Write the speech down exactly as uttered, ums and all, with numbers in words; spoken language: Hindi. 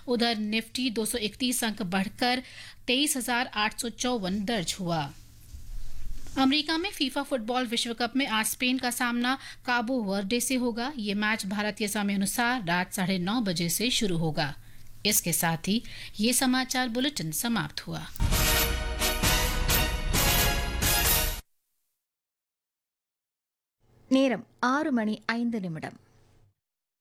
उधर निफ्टी दो सौ इकतीस अंक बढ़कर तेईस हजार आठ सौ चौवन दर्ज हुआ। अमेरिका में फीफा फुटबॉल विश्व कप में आज स्पेन का सामना काबो वर्दे से होगा। ये मैच भारतीय समय अनुसार रात साढ़े नौ बजे से शुरू होगा। इसके साथ ही ये समाचार बुलेटिन समाप्त हुआ। நேரம் ஆறு மணி ஐந்து நிமிடம்.